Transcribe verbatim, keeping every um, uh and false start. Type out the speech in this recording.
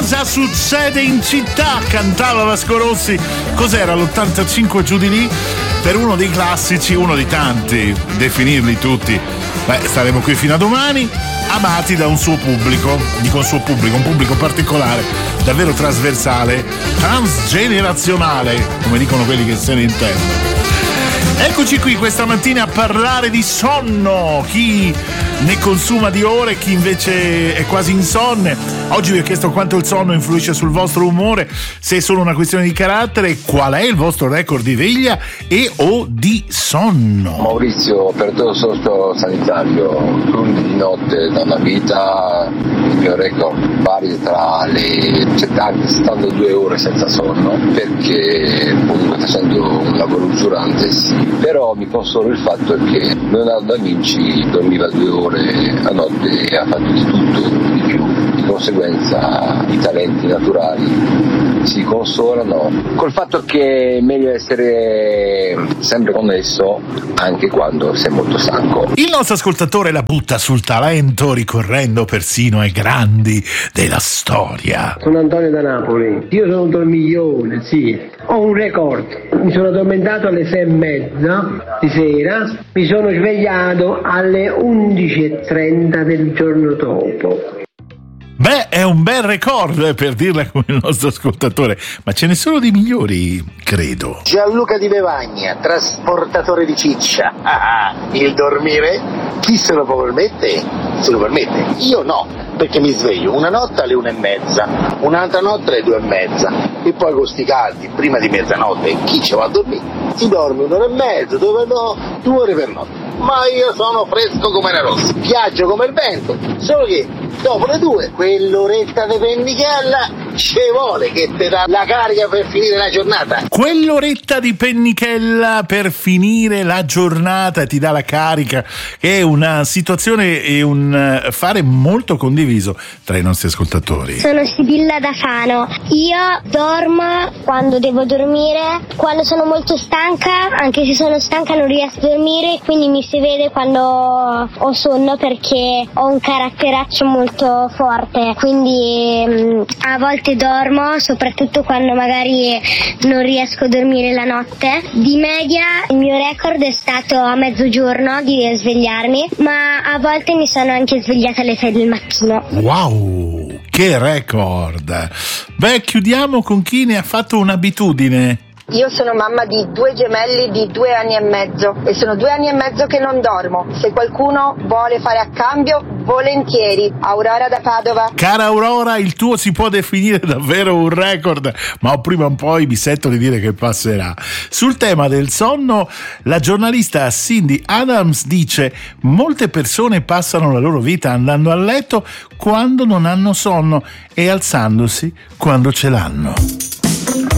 Cosa succede in città? Cantava Vasco Rossi. Cos'era, l'ottantacinque giù di lì? Per uno dei classici, uno di tanti, definirli tutti. Beh, staremo qui fino a domani, amati da un suo pubblico, dico un suo pubblico, un pubblico particolare, davvero trasversale, transgenerazionale, come dicono quelli che se ne intendono. Eccoci qui questa mattina a parlare di sonno, chi ne consuma di ore, chi invece è quasi insonne. Oggi vi ho chiesto quanto il sonno influisce sul vostro umore, se è solo una questione di carattere, qual è il vostro record di veglia e o di sonno. Maurizio, percorso sanitario, turni di notte da una vita, il mio record varia tra le settanta e settantadue ore senza sonno, perché comunque facendo un lavoro usurante sì, però mi consola il fatto che Leonardo da Vinci dormiva due ore a notte e ha fatto di tutto, di più. Di conseguenza i talenti naturali si consolano col fatto che è meglio essere sempre connesso anche quando sei molto stanco. Il nostro ascoltatore la butta sul talento ricorrendo persino ai grandi della storia. Sono Antonio da Napoli, io sono un dormiglione, sì, ho un record, mi sono addormentato alle sei e mezza di sera, mi sono svegliato alle undici e trenta del giorno dopo. Beh, è un bel record per dirla come il nostro ascoltatore, ma ce ne sono di migliori, credo. Gianluca di Bevagna, trasportatore di ciccia. Ah, il dormire? Chi se lo può permettere? Se lo permette. Io no, perché mi sveglio una notte alle una e mezza, un'altra notte alle due e mezza, e poi con sti caldi, prima di mezzanotte, chi ci va a dormire? Si dorme un'ora e mezza, dove no, due ore per notte. Ma io sono fresco come una rossa, viaggio come il vento, solo che dopo le due, quell'oretta di pennichella ci vuole che ti dà la carica per finire la giornata. Quell'oretta di pennichella per finire la giornata ti dà la carica, che è una situazione e un fare molto condiviso tra i nostri ascoltatori. Sono Sibilla da Fano. Io dormo quando devo dormire, quando sono molto stanca, anche se sono stanca non riesco a dormire, quindi mi si vede quando ho sonno perché ho un caratteraccio molto forte, quindi mh, a volte dormo, soprattutto quando magari non riesco a dormire la notte. Di media il mio record è stato a mezzogiorno di svegliarmi, ma a volte mi sono anche svegliata alle sei del mattino. Wow, che record! Beh, chiudiamo con chi ne ha fatto un'abitudine. Io sono mamma di due gemelli di due anni e mezzo e sono due anni e mezzo che non dormo. Se qualcuno vuole fare a cambio, volentieri. Aurora da Padova. Cara Aurora, il tuo si può definire davvero un record, ma prima o poi mi sento di dire che passerà. Sul tema del sonno, la giornalista Cindy Adams dice: molte persone passano la loro vita andando a letto quando non hanno sonno e alzandosi quando ce l'hanno.